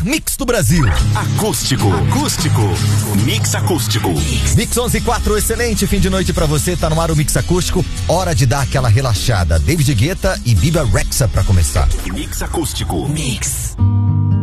mix do Brasil. Acústico. Mix acústico. Mix 11:04, excelente fim de noite pra você. Tá no ar o Mix Acústico. Hora de dar aquela relaxada. David Guetta e Bebe Rexha pra começar. Mix acústico. Mix.